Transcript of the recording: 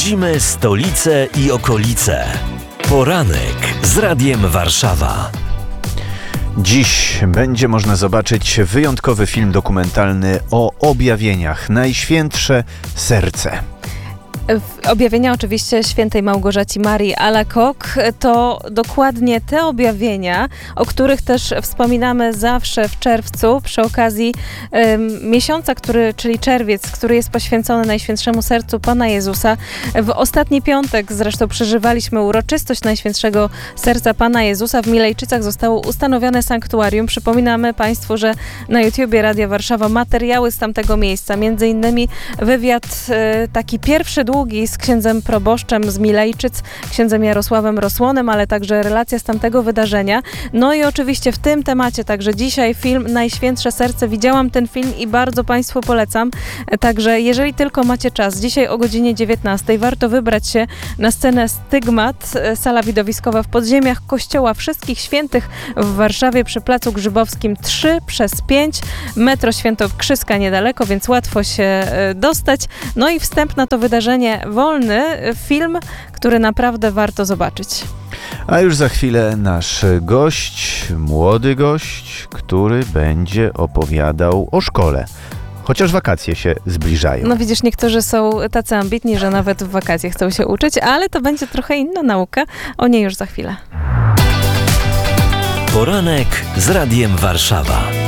Śledzimy stolicę i okolice. Poranek z Radiem Warszawa. Dziś będzie można zobaczyć wyjątkowy film dokumentalny o objawieniach. Najświętsze serce. Objawienia oczywiście świętej Małgorzaci Marii Alacoque to dokładnie te objawienia, o których też wspominamy zawsze w czerwcu przy okazji miesiąca, czyli czerwiec, który jest poświęcony Najświętszemu Sercu Pana Jezusa. W ostatni piątek zresztą przeżywaliśmy uroczystość Najświętszego Serca Pana Jezusa. W Milejczycach zostało ustanowione sanktuarium. Przypominamy Państwu, że na YouTubie Radia Warszawa materiały z tamtego miejsca, między innymi wywiad taki pierwszy długi z księdzem proboszczem z Milejczyc, księdzem Jarosławem Rosłonem, ale także relacja z tamtego wydarzenia. No i oczywiście w tym temacie także dzisiaj film Najświętsze Serce. Widziałam ten film i bardzo Państwu polecam. Także jeżeli tylko macie czas, dzisiaj o godzinie 19 warto wybrać się na scenę Stygmat, sala widowiskowa w podziemiach Kościoła Wszystkich Świętych w Warszawie przy Placu Grzybowskim 3/5. Metro Świętokrzyska niedaleko, więc łatwo się dostać. No i wstęp na to wydarzenie wolny, film, który naprawdę warto zobaczyć. A już za chwilę nasz gość, młody gość, który będzie opowiadał o szkole. Chociaż wakacje się zbliżają. No widzisz, niektórzy są tacy ambitni, że nawet w wakacje chcą się uczyć, ale to będzie trochę inna nauka. O niej już za chwilę. Poranek z Radiem Warszawa.